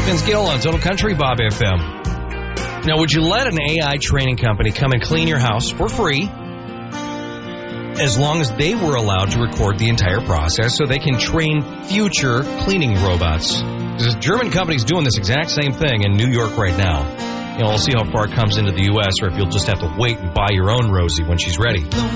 Vince Gill on Total Country Bob FM. Now, would you let an AI training company come and clean your house for free as long as they were allowed to record the entire process so they can train future cleaning robots? Because a German company's doing this exact same thing in New York right now. We'll see how far it comes into the U.S. or if you'll just have to wait and buy your own Rosie when she's ready.